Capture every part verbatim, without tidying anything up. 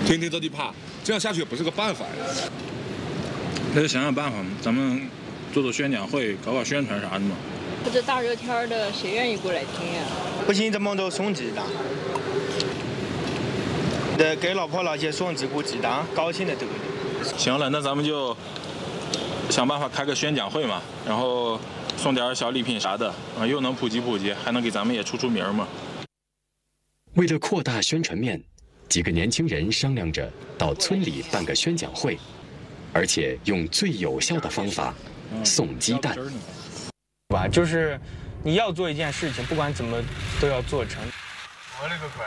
天天找你爬，这样下去也不是个办法呀。 那就想想办法嘛，咱们做做宣讲会，搞搞宣传啥的嘛。 这大热天的，谁愿意过来听呀？ 不行，咱们都送鸡蛋，得给老婆那些送这股鸡蛋，高兴的得了。 行了，那咱们就想办法开个宣讲会嘛，然后送点小礼品啥的，啊，又能普及普及，还能给咱们也出出名嘛。 为了扩大宣传面，几个年轻人商量着到村里办个宣讲会，而且用最有效的方法送鸡蛋。 吧，就是你要做一件事情，不管怎么都要做成。 我勒个乖！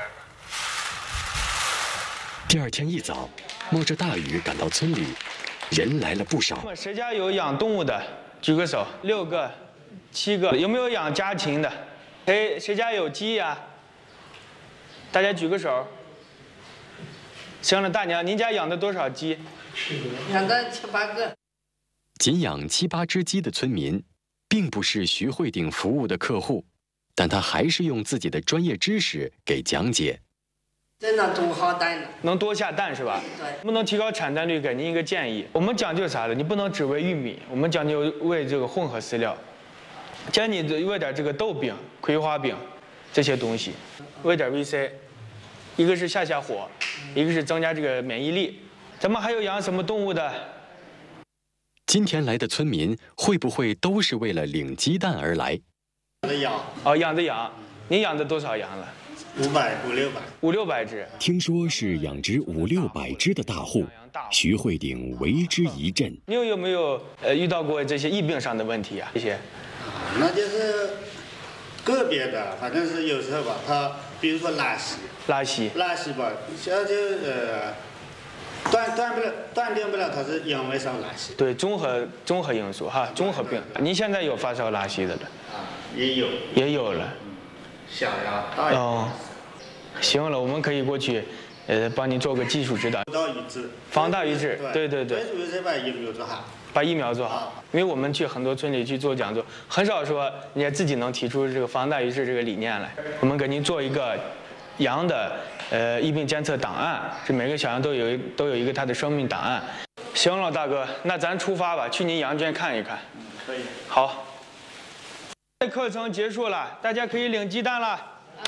第二天一早，冒着大雨赶到村里，人来了不少。 谁家有养动物的，举个手。六个、七个，有没有养家禽的？谁谁家有鸡呀？大家举个手。行了，大娘，您家养的多少鸡？ 养个七八个。 仅养七八只鸡的村民，并不是徐慧鼎服务的客户，但他还是用自己的专业知识给讲解。 这能多好蛋呢？ 能多下蛋是吧？ 对。 不能提高产蛋率，给您一个建议。我们讲究啥了？你不能只喂玉米，我们讲究喂这个混合饲料。建议你喂点这个豆饼、葵花饼这些东西，喂点 V C， 一个是下下火，一个是增加这个免疫力。咱们还有养什么动物的？ 今天来的村民会不会都是为了领鸡蛋而来？ 养的羊哦，养的羊，您养的多少羊了？ 五百五六百， 五六百只。 听说是养殖五六百只的大户，徐慧鼎为之一振。 你有没有呃遇到过这些疫病上的问题啊？这些？ 啊，那就是个别的，反正是有时候吧，它比如说拉稀， 拉稀， 拉稀吧，现在就呃断断不了，断定不了它是因为啥拉稀。 对，综合综合因素哈，综合病。您现在有发烧拉稀的了？ 啊，也有， 也有了。 小呀，大呀。 哦，行了，我们可以过去，呃，帮您做个技术指导。 防大于治。 防大于治，对对对。 最主要是把疫苗做好。 把疫苗做好，因为我们去很多村里去做讲座，很少说你自己能提出这个防大于治这个理念来。我们给您做一个羊的呃疫病监测档案，这每个小羊都有都有一个它的生命档案。行了，大哥，那咱出发吧，去您羊圈看一看。 可以。 好。课程结束了，大家可以领鸡蛋了。啊，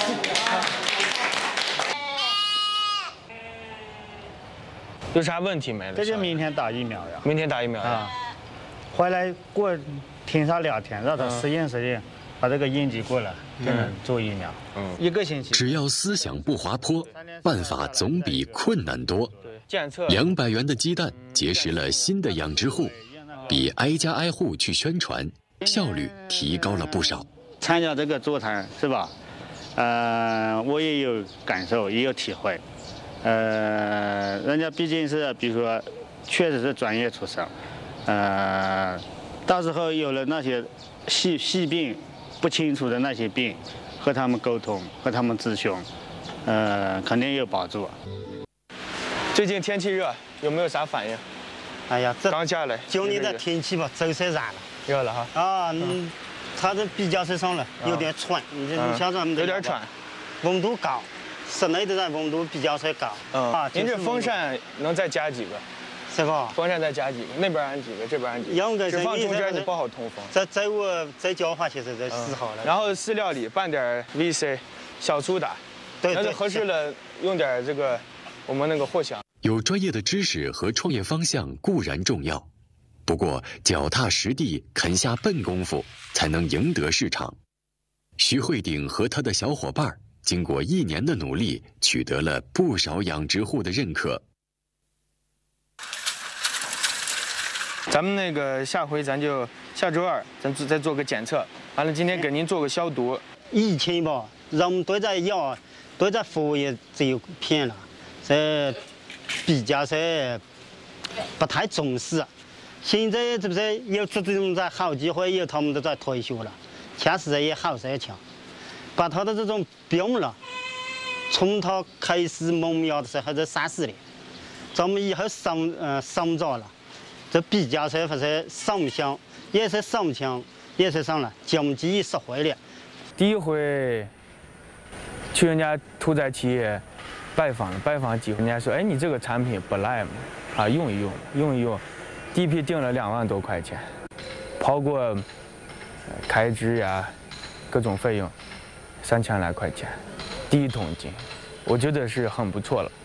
有啥问题没了？ 这就明天打疫苗呀。 明天打疫苗呀。 啊，回来过听上两天，让他实验实验，把这个应急过来，给人做疫苗。嗯，一个星期。 只要思想不滑坡，办法总比困难多。 检测。 两百元的鸡蛋结识了新的养殖户，比挨家挨户去宣传，效率提高了不少。 参加这个座谈是吧？呃，我也有感受，也有体会。呃，人家毕竟是，比如说，确实是专业出身，呃，到时候有了那些细细病不清楚的那些病，和他们沟通，和他们咨询，呃，肯定有帮助。 最近天气热，有没有啥反应？ 哎呀，这刚下来， 今年的天气吧，走色热了。 热了哈。 啊，嗯，它这比较身上了，有点喘，你这你像咱们有点喘， 温度高。室内的温度比较才高。 嗯啊，您这风扇能再加几个？ 是吧？ 风扇再加几个？那边安几个？这边安几个？只放中间你不好通风。 再再我再浇化其实再试好了。 然后饲料里拌点 V C， 小苏打， 对， 要是合适了，用点这个我们那个藿香。 有专业的知识和创业方向固然重要，不过脚踏实地、肯下笨功夫，才能赢得市场。徐慧鼎和他的小伙伴经过一年的努力，取得了不少养殖户的认可。 咱们那个下回咱就下周二，咱再做个检测，完了今天给您做个消毒。 以前吧，人们对这药、对这服务业只有骗了，这比较是不太重视。现在这不是有这种在好机会，有他们都在推销了，确实也好事情。把他的这种病了，从他开始萌苗的时候就杀死了，咱们以后生呃生长了，这比较是不是上香，也是上香，也是上了经济实惠了。 第一回去人家屠宰企业拜访了，拜访几回，人家说，哎，你这个产品不赖嘛，啊，用一用，用一用，第一批定了两万多块钱，包括开支呀，各种费用，三千来块钱，第一桶金，我觉得是很不错了。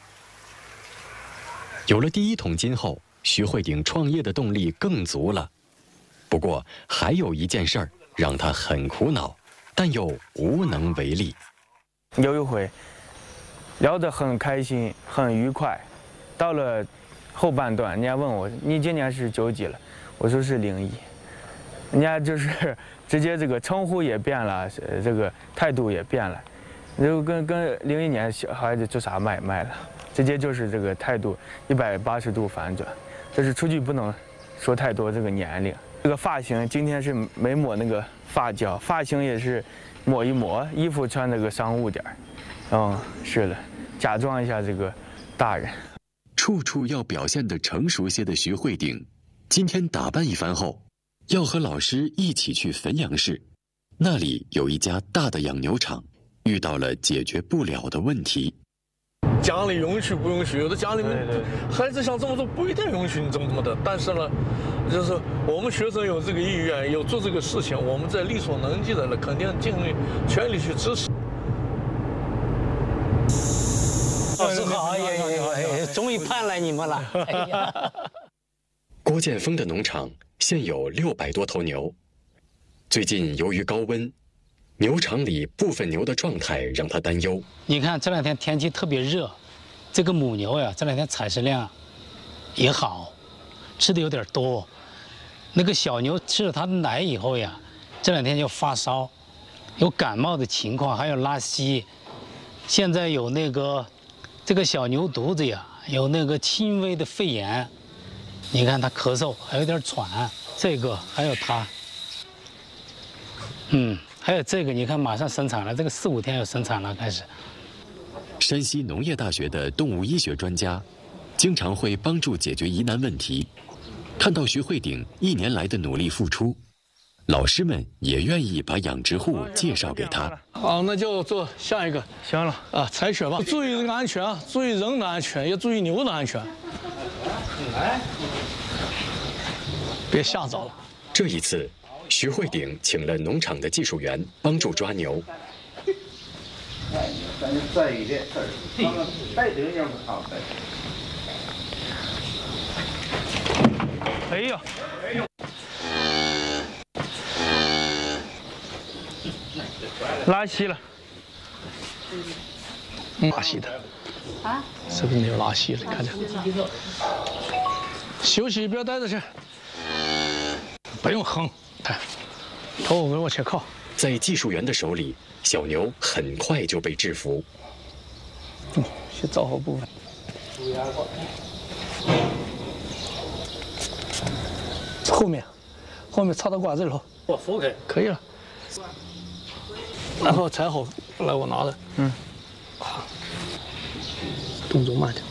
有了第一桶金后，徐慧鼎创业的动力更足了。不过还有一件事儿让他很苦恼，但又无能为力。 有一回聊得很开心，很愉快，到了后半段，人家问我你今年是九几了，我说是零一，人家就是直接这个称呼也变了，这个态度也变了，就跟跟零一年小孩子做啥买卖了，直接就是这个态度一百八十度反转，这是出去不能说太多这个年龄。这个发型今天是没抹那个发胶，发型也是抹一抹，衣服穿这个商务点儿，嗯，是的，假装一下这个大人。 处处要表现得成熟些的徐慧鼎，今天打扮一番后，要和老师一起去汾阳市，那里有一家大的养牛场，遇到了解决不了的问题。 家里允许不允许？有的家里面孩子想这么做不一定允许你这么这么的，但是呢，就是我们学生有这个意愿，有做这个事情，我们在力所能及的了，肯定尽力全力去支持。 老师好，也终于盼来你们了。哎呀， 郭建峰的农场现有六百多头牛，最近由于高温，牛场里部分牛的状态让他担忧。 你看这两天天气特别热，这个母牛呀，这两天产食量也好，吃的有点多。那个小牛吃了它的奶以后呀，这两天就发烧，有感冒的情况，还有拉稀。现在有那个这个小牛犊子呀，有那个轻微的肺炎。你看它咳嗽，还有点喘。这个还有它，嗯。还有这个，你看马上生产了，这个四五天要生产了，开始。 山西农业大学的动物医学专家，经常会帮助解决疑难问题。看到徐慧鼎一年来的努力付出，老师们也愿意把养殖户介绍给他。 好，那就做下一个。 行了啊，采血吧，注意这个安全啊，注意人的安全，也注意牛的安全。来，别吓着了。 这一次。徐慧鼎请了农场的技术员帮助抓牛。 哎呀！拉稀了。 拉稀的。啊？是不是牛拉稀了？看见？休息，不要待着去。不用哼。看，头往前靠。 在技术员的手里，小牛很快就被制服。 嗯，先找好部分。后面，后面插到管子里头。我扶开，可以了。然后踩好，来我拿着。嗯。动作慢点。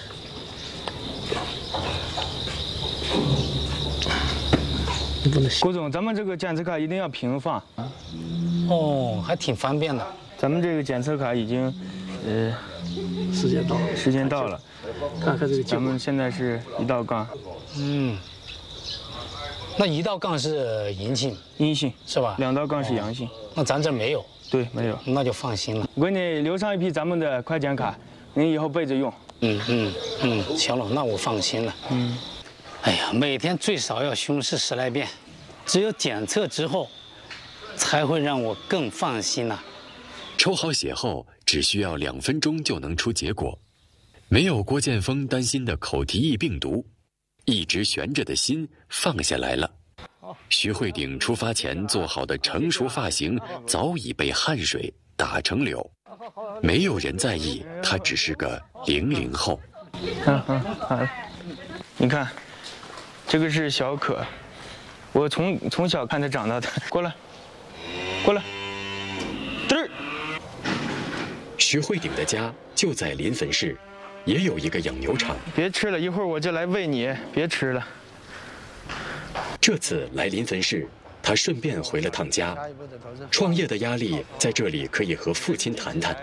郭总，咱们这个检测卡一定要平放。 哦，还挺方便的。 咱们这个检测卡已经，呃， 时间到了， 时间到了。 看看这个， 咱们现在是一道杠。 嗯。那一道杠是阴性， 阴性是吧？ 两道杠是阳性。哦、 那咱这没有。 对，没有。 那就放心了。 我给你留上一批咱们的快检卡，您以后备着用。 嗯嗯嗯，行了，那我放心了。嗯。哎呀，每天最少要巡视十来遍，只有检测之后，才会让我更放心呐、啊。 抽好血后，只需要两分钟就能出结果，没有郭建峰担心的口蹄疫病毒，一直悬着的心放下来了。徐慧鼎出发前做好的成熟发型早已被汗水打成柳，没有人在意他只是个零零后。 嗯嗯，好了，你看。这个是小可，我从从小看他长大的。过来，过来，嘚儿。 徐慧鼎的家就在临汾市，也有一个养牛场。 别吃了，一会儿我就来喂你。别吃了。 这次来临汾市，他顺便回了趟家。创业的压力在这里可以和父亲谈谈，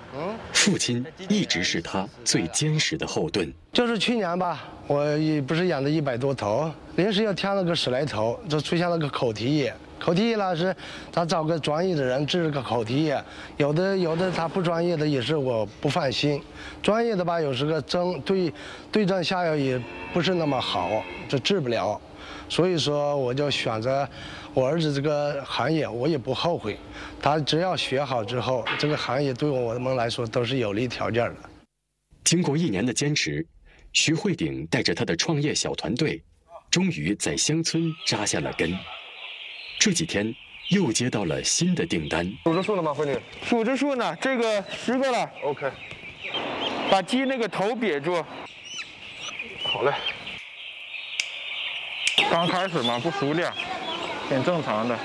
父亲一直是他最坚实的后盾。 就是去年吧，我也不是养了一百多头，临时又添了个十来头，就出现了个口蹄疫。口蹄疫了是，他找个专业的人治个口蹄疫，有的有的他不专业的也是我不放心，专业的吧有时个针对对症下药也不是那么好，就治不了。所以说，我就选择我儿子这个行业，我也不后悔。他只要学好之后，这个行业对我们来说都是有利条件的。 经过一年的坚持，徐慧鼎带着他的创业小团队，终于在乡村扎下了根。这几天又接到了新的订单。 数着数了吗，慧鼎？数着数呢，这个十个了。OK。把鸡那个头别住。好嘞。刚开始嘛，不熟练，挺正常的。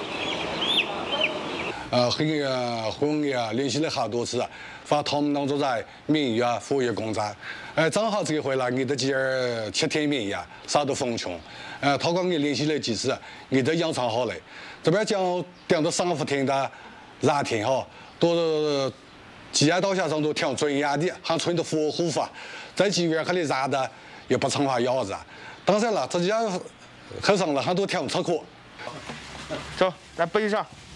呃，和呃婚礼啊联系了好多次，发他们当中在免疫啊服务工站，呃，正好这一回来，你的鸡儿七天免疫啊，啥都封穷，呃，他跟我联系了几次，你都养成好了。这边讲讲到三伏天的热天哈，都鸡鸭刀下上都挺专业的，还穿着防护服，在鸡院可里热的也不常发鸭子。当然了，自己要后上了很多挺吃苦。 走，来背上。